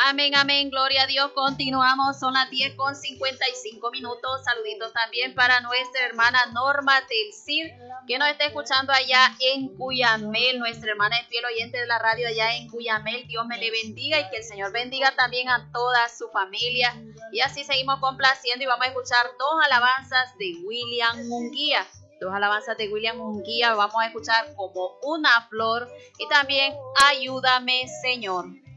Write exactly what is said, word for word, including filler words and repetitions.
Amén, amén, gloria a Dios. Continuamos, son las diez con cincuenta y cinco minutos. Saluditos también para nuestra hermana Norma Telcir, que nos está escuchando allá en Cuyamel. Nuestra hermana es fiel oyente de la radio allá en Cuyamel. Dios me le bendiga y que el Señor bendiga también a toda su familia. Y así seguimos complaciendo y vamos a escuchar dos alabanzas de William Munguía. Dos alabanzas de William Munguía. Vamos a escuchar Como una flor y también Ayúdame, Señor.